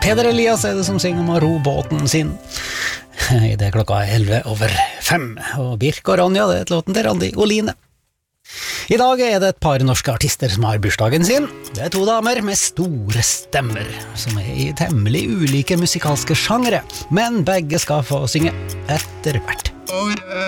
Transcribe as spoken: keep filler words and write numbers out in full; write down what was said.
Peder Elias er det som synger om å ro båten sin. I det klokka er elleve over fem, og Birk og Ronja, det er et låten til Randi og Line. I dag er det et par norske artister som har bursdagen sin. Det er to damer med store stemmer, som er i temmelig ulike musikalske sjangere, men begge skal få synge etter hvert.